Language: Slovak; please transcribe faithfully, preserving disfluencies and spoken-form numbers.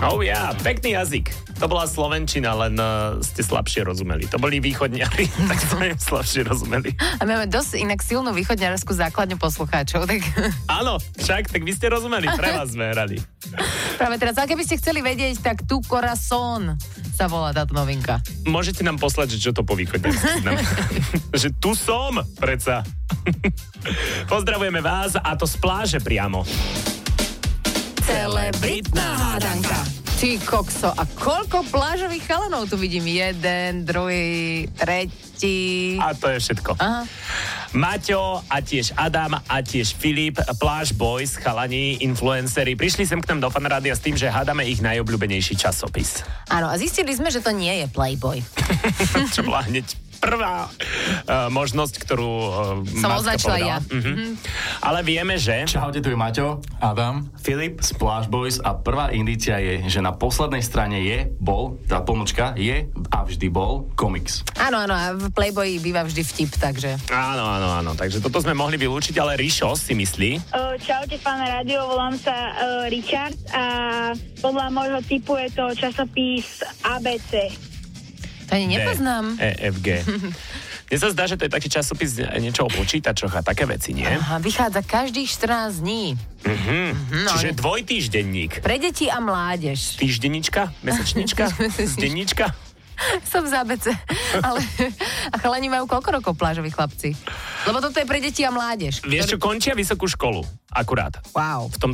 Oh ja, yeah, pekný jazyk. To bola slovenčina, len uh, ste slabšie rozumeli. To boli východňari, tak sme im slabšie rozumeli. A máme dosť inak silnú východňarskú základňu poslucháčov, tak... Áno, však, tak vy ste rozumeli, pre vás sme hrali. Práve teraz, a keby ste chceli vedieť, tak Tu Corazón sa volá táto novinka. Môžete nám poslať, že čo to po východňarsky znamená. Že tu som, predsa. Pozdravujeme vás, a to z pláže priamo. Celebritná hádanka. Ty kokso, a koľko plážových chalanov tu vidím? Jeden, druhý, tretí. A to je všetko. Aha. Maťo a tiež Adam a tiež Filip, Pláž Boys, chalani, influenceri, prišli sem k nám do Fan Rádia s tým, že hádame ich najobľúbenejší časopis. Áno, a zistili sme, že to nie je Playboy. Čo bola hneď prvá uh, možnosť, ktorú uh, som Macka označila povedala. ja. Uh-huh. Ale vieme, že... Čaute, tu je Maťo, Adam, Filip z Pláž Boys a prvá indícia je, že na poslednej strane je, bol, tá pomlčka je a vždy bol komiks. Áno, áno, a v Playboyi býva vždy vtip, takže... Áno, áno, áno, takže toto sme mohli vylúčiť, ale Rišo si myslí... Uh, čaute, Fan Rádio, volám sa uh, Richard a podľa môjho typu je to časopis á bé cé. To ani nepoznám. E, F, G. Mne sa zdá, že to je taký časopis niečo o počítačoch a také veci, nie? Aha, vychádza každých štrnásť dní. Mhm. No, Čiže ne- dvojtýždenník. Pre deti a mládež. Týždennička? Mesečnička? Denníčka? Som v zábece. Ale a chalani majú koľko rokov plážoví chlapci? Lebo toto je pre deti a mládež. Vieš čo, končia vysokú školu. Akurát. Wow. V tom